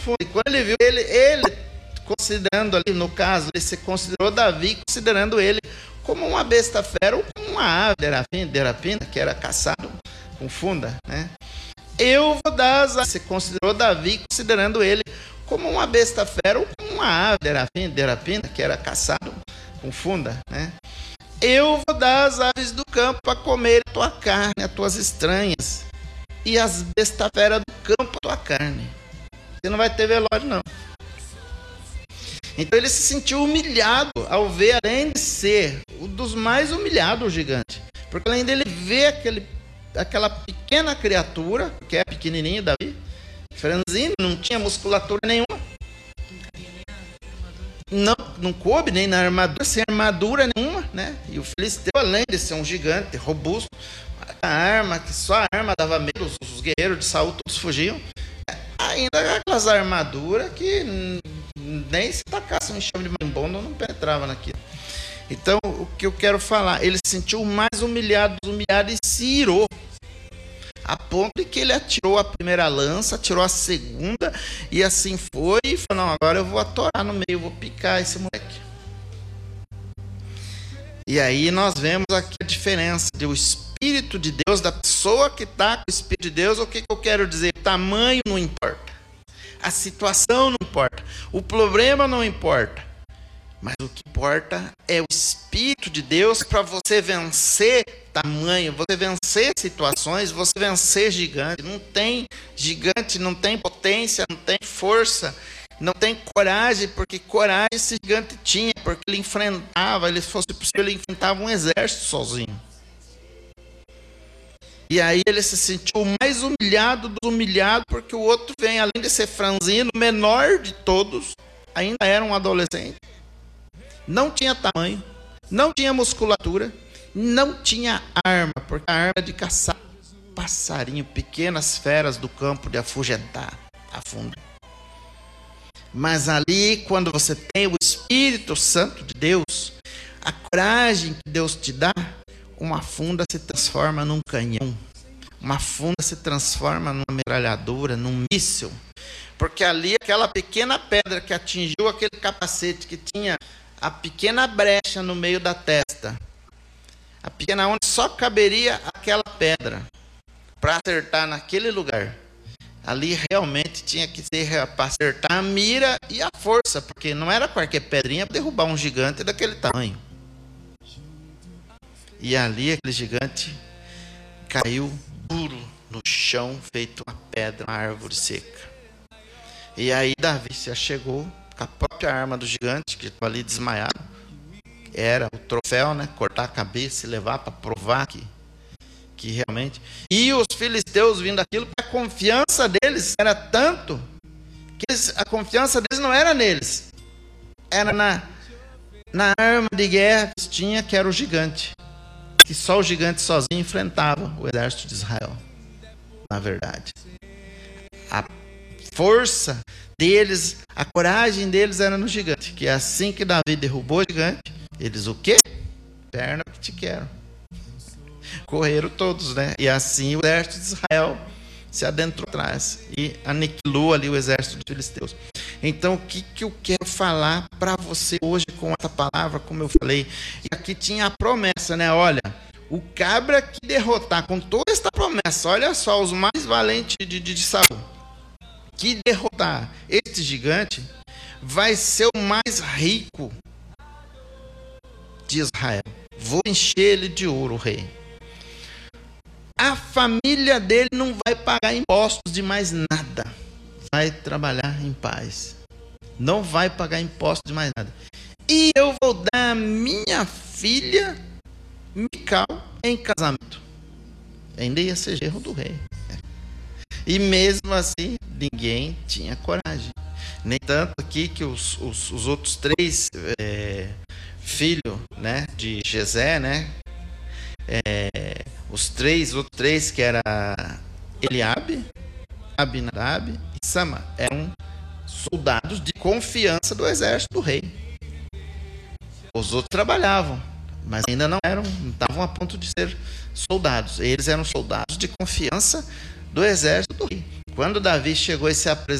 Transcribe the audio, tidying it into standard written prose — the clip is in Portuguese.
fundo. E quando ele viu ele considerando ali, no caso, ele se considerou Davi, considerando ele como uma besta fera ou como uma ave de rapina, que era caçado com funda, né? Eu vou dar as asas. Se considerou Davi, considerando ele como uma besta fera ou como uma ave de rapina, que era caçado com funda, né? Eu vou dar as aves do campo a comer a tua carne, as tuas estranhas, e as bestas feras do campo a tua carne. Você não vai ter velório, não. Então ele se sentiu humilhado ao ver, além de ser um dos mais humilhados, o gigante. Porque além dele ver aquela pequena criatura, que é pequenininho, Davi, franzino, não tinha musculatura nenhuma. Não coube nem na armadura, sem armadura nenhuma, né? E o filisteu, além de ser um gigante robusto, a arma, que só a arma dava medo, os guerreiros de Saul todos fugiam. Ainda aquelas armaduras que nem se tacasse um enxame de marimbondo não penetrava naquilo. Então, o que eu quero falar, ele se sentiu mais humilhado e se irou, a ponto de que ele atirou a primeira lança, atirou a segunda, e assim foi, e falou, não, agora eu vou atorar no meio, vou picar esse moleque. E aí nós vemos aqui a diferença do Espírito de Deus, da pessoa que está com o Espírito de Deus. O que eu quero dizer? O tamanho não importa, a situação não importa, o problema não importa, mas o que importa é o Espírito de Deus para você vencer tamanho, você vencer situações, você vencer gigante. Não tem gigante, não tem potência, não tem força, não tem coragem, porque coragem esse gigante tinha, porque ele enfrentava, se fosse possível, ele enfrentava um exército sozinho. E aí ele se sentiu mais humilhado dos humilhados, porque o outro vem, além de ser franzino, menor de todos, ainda era um adolescente, não tinha tamanho, não tinha musculatura, não tinha arma, porque a arma é de caçar passarinho, pequenas feras do campo, de afugentar a fundo. Mas ali, quando você tem o Espírito Santo de Deus, a coragem que Deus te dá, uma funda se transforma num canhão, uma funda se transforma numa metralhadora, num míssil, porque ali aquela pequena pedra que atingiu aquele capacete, que tinha a pequena brecha no meio da testa, a pequena onde só caberia aquela pedra, para acertar naquele lugar, ali realmente tinha que ser para acertar a mira e a força, porque não era qualquer pedrinha para derrubar um gigante daquele tamanho. E ali aquele gigante caiu duro no chão, feito uma pedra, uma árvore seca. E aí Davi se achegou com a própria arma do gigante, que estava ali desmaiado. Era o troféu, né? Cortar a cabeça e levar para provar que realmente... E os filisteus vindo aquilo, a confiança deles era tanto, que a confiança deles não era neles. Era na arma de guerra que tinha, que era o gigante. Que só o gigante sozinho enfrentava o exército de Israel. Na verdade, a força deles, a coragem deles era no gigante. Que assim que Davi derrubou o gigante, eles o quê? Perna que te quero. Correram todos, né? E assim o exército de Israel se adentrou atrás e aniquilou ali o exército dos filisteus. Então, o que eu quero falar para você hoje com essa palavra, como eu falei? E aqui tinha a promessa, né? Olha, o cabra que derrotar, com toda esta promessa, olha só, os mais valentes de Saul, que derrotar este gigante, vai ser o mais rico de Israel. Vou encher ele de ouro, o rei. A família dele não vai pagar impostos de mais nada. Vai trabalhar em paz. Não vai pagar impostos de mais nada. E eu vou dar a minha filha Mical em casamento. Ainda ia ser genro do rei. E mesmo assim, ninguém tinha coragem. Nem tanto aqui que os outros três filhos, né, de Jessé, né, os outros três que era Eliabe, Abinadab e Sama, eram soldados de confiança do exército do rei. Os outros trabalhavam, mas ainda não estavam a ponto de ser soldados. Eles eram soldados de confiança do exército do rei. Quando Davi chegou e se apresentou